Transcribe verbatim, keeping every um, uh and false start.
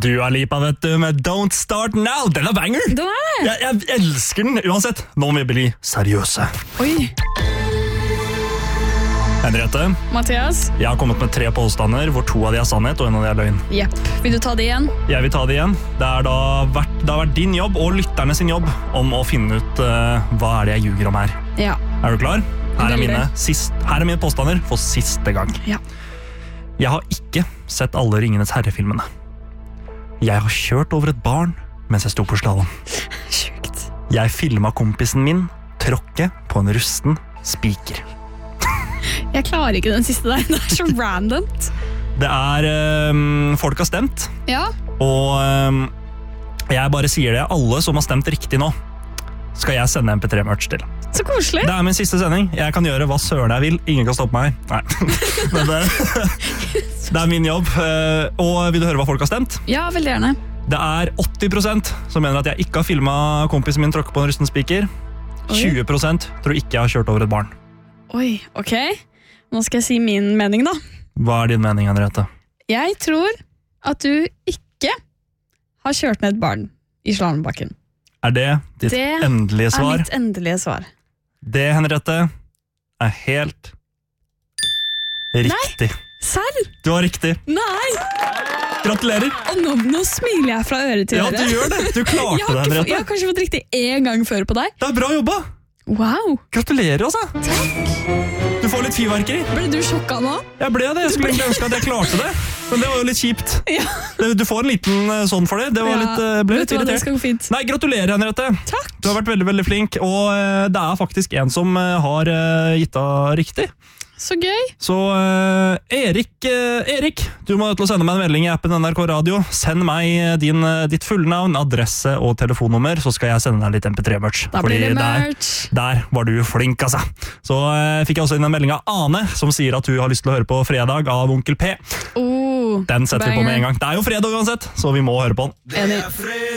Dua Lipa, vet du, med Don't Start Now. Den er banger! Den er det. Jeg, jeg elsker den uansett. Nå må vi bli seriøse. Oi. Henriette, Mathias. jeg har kommet med tre påstander, hvor to av de er sannhet og en av de er løgn. Jepp. Vil du ta det igjen? Jeg vil ta det igjen. Det, er da vært, det har vært din jobb og lytterne sin jobb om å finne ut uh, hva er det jeg ljuger om her. Ja. Er du klar? Her er Veldig. mine, sist, her er mine påstander for siste gang. Ja. Jeg har ikke sett alle Ringenes herre-filmene. Jeg har kjørt over et barn mens jeg sto på slalom. Sjukt. Jeg filmet kompisen min tråkke på en rusten spiker. Jeg klarer ikke den siste der. Det er så random. Det er um, folk har stemt, Ja. og um, jeg bare sier det. Alle som har stemt riktig nå, skal jeg sende M P tre-merch til. Så koselig. Det er min siste sending. Jeg kan gjøre hva søren jeg vil. Ingen kan stoppe meg. Nei. Men det, det er min jobb. Uh, Og vil du høre hva folk har stemt? Ja, veldig gjerne. Det er åtti prosent som mener at jeg ikke har filmet kompisen min tråkke på en rusten spiker. Oi. tjue prosent tror ikke jeg har kjørt over et barn. Oi, ok. Nå skal jeg si min mening da. Hva er din mening, Henriette? Jeg tror at du ikke har kjørt ned et barn i slalombakken. Er det ditt Det endelige er svar? mitt endelige svar. Det, Henriette, er helt riktig. Serr? Du har riktig. Nei! Gratulerer. Og nå, nå smiler jeg fra øre til Ja, øre. du gjør det. Du klarte Jeg har, det, ikke, fått- jeg Henriette. har kanskje fått riktig en gang før på deg. Det er bra jobba. Wow. Gratulerer, altså. Du får litt fyrverkeri. Ble du sjokka nå? Jeg ble det. Jeg skulle egentlig ønske at jeg klarte det. Men det var jo litt kjipt. Ja. Det- Du får en liten eh, sånn for det. Det var Ja, litt, eh, ble vet litt du hva, det irritert. skal gå fint. Nei, gratulerer, Henriette. Takk. Du har vært veldig, veldig flink, og eh, det er faktisk en som eh, har eh, gitt deg riktig. Så gøy. Så eh, Erik, eh, Erik, du må til å sende meg en melding i appen N R K Radio. Send meg din, eh, ditt fullnavn, adresse og telefonnummer, så skal jeg sende deg litt M P tre-merch. Da blir det der, merch. der var du flink, altså. Så eh, fikk jeg også inn en melding av Ane, som sier at hun har lyst til å høre på Fredag av Onkel P. Oh, Den setter vi på med banger. en gang. Det er jo fredag uansett, så vi må høre på den. Enig.